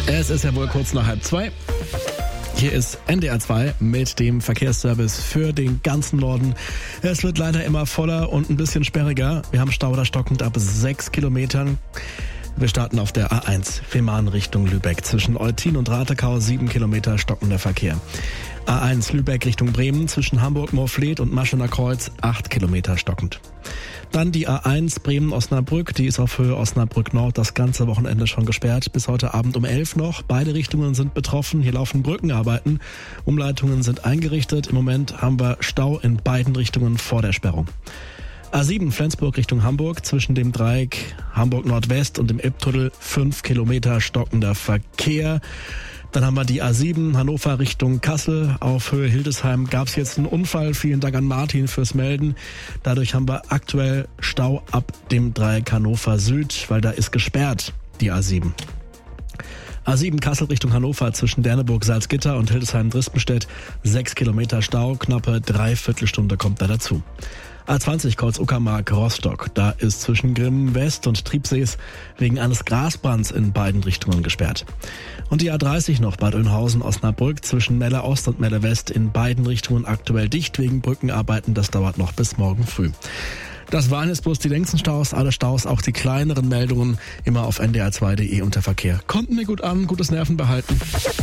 Es ist ja wohl kurz nach 1:30. Hier ist NDR 2 mit dem Verkehrsservice für den ganzen Norden. Es wird leider immer voller und ein bisschen sperriger. Wir haben Stau da stockend ab 6 Kilometern. Wir starten auf der A1 Fehmarn Richtung Lübeck. Zwischen Eutin und Ratekau 7 Kilometer stockender Verkehr. A1 Lübeck Richtung Bremen zwischen Hamburg-Moorfleet und Maschener Kreuz 8 Kilometer stockend. Dann die A1 Bremen-Osnabrück, die ist auf Höhe Osnabrück Nord das ganze Wochenende schon gesperrt. Bis heute Abend um 11 noch. Beide Richtungen sind betroffen. Hier laufen Brückenarbeiten. Umleitungen sind eingerichtet. Im Moment haben wir Stau in beiden Richtungen vor der Sperrung. A7 Flensburg Richtung Hamburg zwischen dem Dreieck Hamburg Nordwest und dem Elbtunnel 5 Kilometer stockender Verkehr. Dann haben wir die A7 Hannover Richtung Kassel. Auf Höhe Hildesheim gab es jetzt einen Unfall. Vielen Dank an Martin fürs Melden. Dadurch haben wir aktuell Stau ab dem Dreieck Hannover Süd, weil da ist gesperrt, die A7. A7 Kassel Richtung Hannover zwischen Derneburg, Salzgitter und Hildesheim-Drispenstedt 6 Kilometer Stau, knappe Dreiviertelstunde kommt da dazu. A20 Kreuz-Uckermark Rostock, da ist zwischen Grimmen West und Triebsees wegen eines Grasbrands in beiden Richtungen gesperrt. Und die A30 noch Bad Oeynhausen-Osnabrück zwischen Melle Ost und Melle West in beiden Richtungen aktuell dicht wegen Brückenarbeiten, das dauert noch bis morgen früh. Das waren jetzt bloß die längsten Staus, alle Staus, auch die kleineren Meldungen, immer auf ndr2.de unter Verkehr. Konnten wir gut an, gutes Nerven behalten.